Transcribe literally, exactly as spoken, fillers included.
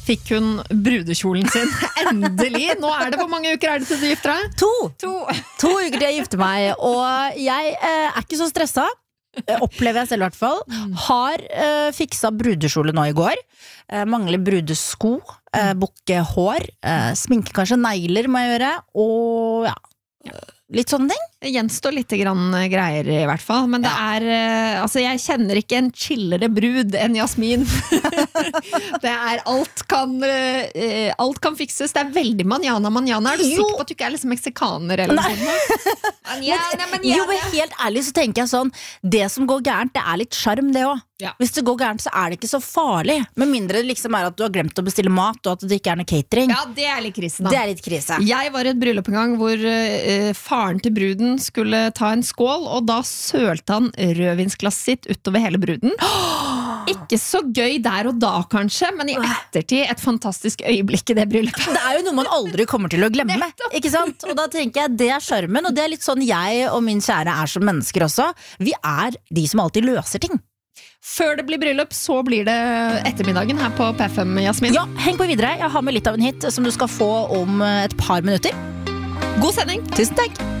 fikk hun brudekjolen sin. Endelig! Nå er det hvor mange uker er det til du gifter deg? To! To. To uker til jeg gifter meg, og jeg eh, er ikke så stresset. Opplever jeg selv i hvert fall. Har uh, fiksa brudekjole nå i går. uh, Mangler brudesko, uh, bukke hår, uh, sminke kanskje, negler må jeg gjøre. Og ja, litt sånne ting. Det gjenstår litt grann greier i hvert fall. Men det er, uh, altså jeg kjenner ikke en chillere brud enn Jasmin. Det er alt kan uh, Alt kan fikses. Det er veldig manjana, manjana. Er du Jo. sikker på at du ikke er liksom meksikaner eller noe sånt? Manjana, Jo, men helt ærlig så tenker jeg sånn, det som går gærent, det er litt charm det også. Ja. Hvis det går gærent så er det ikke så farlig. Med mindre det liksom er at du har glemt å bestille mat, og at det ikke er noe catering. Ja, det er litt krise da. Det er litt krise. Jeg var i et bryllup en gang hvor uh, faren til bruden skulle ta en skål, og da sølte han rødvinsglasset sitt utover hele bruden. Ikke så gøy der og da kanskje, men i ettertid et fantastisk øyeblikk i det bryllupet. Det er jo noe man aldri kommer til å glemme, ikke sant? Og da tenker jeg det er charmen, og det er litt sånn jeg og min kjære er som mennesker også. Vi er de som alltid løser ting. Før det blir bryllup, så blir det ettermiddagen her på P fem, Jasmin. Ja, heng på videre. Jeg har med litt av en hit som du skal få om et par minutter. God sending! Tusen takk!